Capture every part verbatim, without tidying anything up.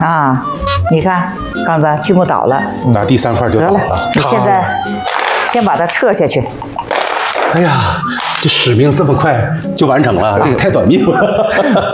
啊，你看，刚子积木倒了， 那第三块就倒了。 得了，你现在先把它撤下去。 哎呀，这使命这么快就完成了，这也太短命了。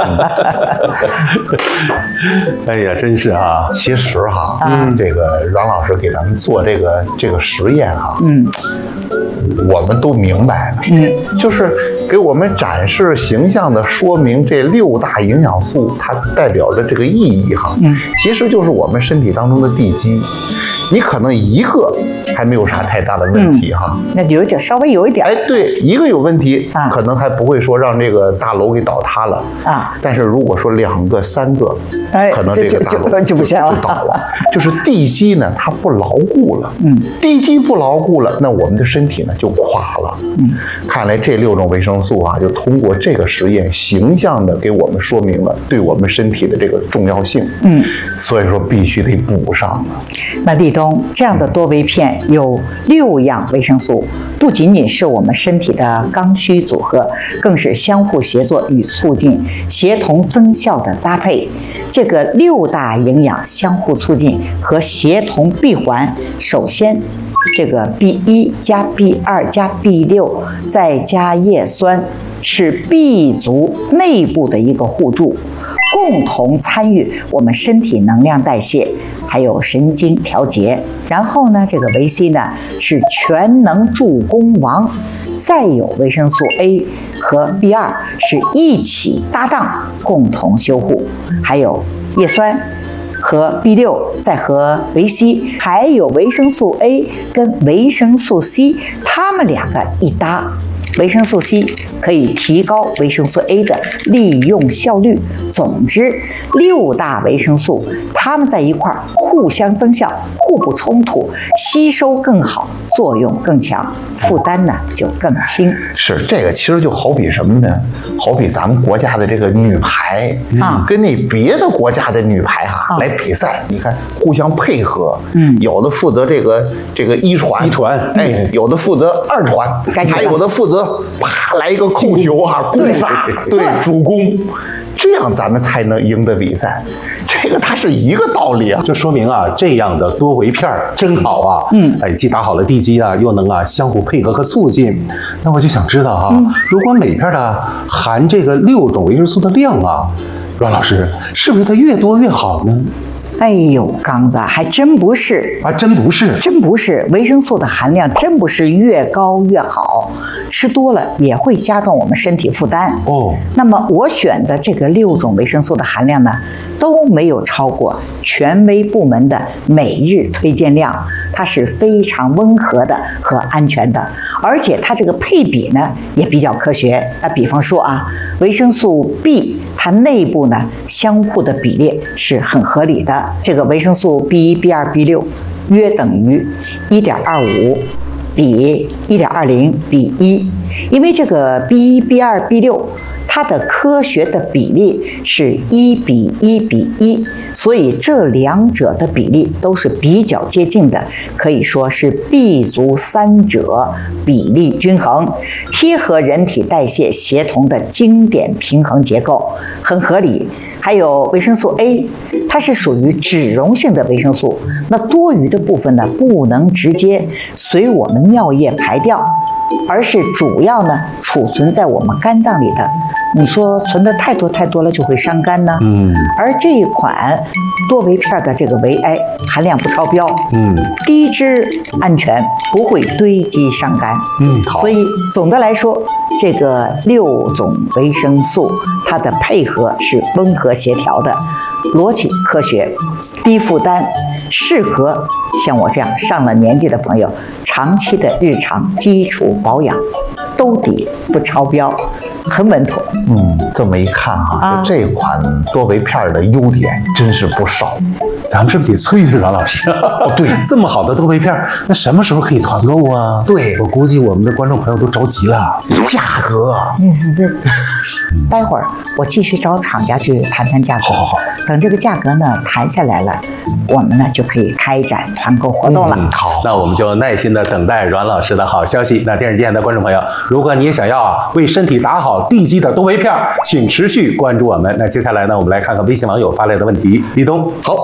哎呀，真是啊！ 其实哈，嗯，这个阮老师给咱们做这个这个实验哈，嗯，我们都明白了，嗯，就是给我们展示形象的说明这六大营养素它代表着这个意义哈，嗯，其实就是我们身体当中的地基，你可能一个还没有啥太大的问题哈， 嗯、那有一点稍微有一点， 哎，对，一个有问题， 啊、 可能还不会说让这个大楼给倒塌了啊，但是如果说两个、三个， 哎， 可能这个大楼就就不行了， 就倒了。就是地基呢，它不牢固了，嗯，地基不牢固了，那我们的身体呢就垮了，嗯，看来这六种维生素啊，就通过这个实验，形象的给我们说明了对我们身体的这个重要性，嗯，所以说必须得补上了。 那立冬这样的多维片有六样维生素，不仅仅是我们身体的刚需组合，更是相互协作与促进、协同增效的搭配。这个六大营养相互促进和协同闭环，首先这个 B 一 加 B 二 加 B 六再加叶酸，是 B 族内部的一个互助，共同参与我们身体能量代谢，还有神经调节。然后呢，这个维 C 呢是全能助攻王，再有维生素 A 和 B 二是一起搭档共同修护，还有叶酸和 B 六再和维 C， 还有维生素 A 跟维生素 C， 它们两个一搭，维生素 C 可以提高维生素 A 的利用效率。总之，六大维生素它们在一块儿互相增效，互不冲突，吸收更好，作用更强，负担呢就更轻。 是这个，其实就好比什么呢？好比咱们国家的这个女排啊，跟那别的国家的女排哈、啊、来比赛，你看互相配合，嗯，有的负责这个这个一传， 一传， 哎，有的负责二传，还有的负责啪来一个控球啊，攻杀，对，主攻。这样咱们才能赢得比赛，这个它是一个道理啊。 这说明啊，这样的多维片真好啊，嗯，哎，既打好了地基啊，又能啊相互配合和促进。那我就想知道哈、啊，嗯、如果每片的含这个六种维生素的量啊，阮老师是不是它越多越好呢？ 哎呦，刚子还真不是啊，真不是， 真不是，维生素的含量真不是越高越好，吃多了也会加重我们身体负担哦。那么我选的这个六种维生素的含量呢，都没有超过权威部门的每日推荐量，它是非常温和的和安全的，而且它这个配比呢也比较科学。那比方说啊，维生素 B 它内部呢相互的比例是很合理的。这个维生素 B 一、B 二、B 六约等于 一点二五 比 一点二零 比一，因为这个 B 一、B 二、B 六它的科学的比例是一比一比一，所以这两者的比例都是比较接近的，可以说是 B 族三者比例均衡，贴合人体代谢协同的经典平衡结构，很合理。还有维生素 A， 它是属于脂溶性的维生素，那多余的部分呢，不能直接随我们尿液排掉，而是主要呢储存在我们肝脏里的。你说存的太多太多了就会伤肝呢？嗯。而这一款多维片的这个维 A 含量不超标，嗯，低脂安全，不会堆积伤肝。嗯，好。所以总的来说，这个六种维生素它的配合是温和协调的，逻辑科学，低负担，适合像我这样上了年纪的朋友长期的日常基础保养，兜底不超标，很稳妥。 嗯，这么一看哈、啊，就这款多维片的优点真是不少。 咱们是不是得催催阮老师？哦，对，这么好的多维片，那什么时候可以团购啊？ 对， 我估计我们的观众朋友都着急了。 价格， 嗯，待会儿我继续找厂家去谈谈价格。 好好好， 等这个价格呢谈下来了，我们呢就可以开展团购活动了。 嗯、好，那我们就耐心的等待阮老师的好消息。那电视机前的观众朋友，如果你也想要啊为身体打好地基的多维片，请持续关注我们。那接下来呢，我们来看看微信网友发来的问题。立冬， 好。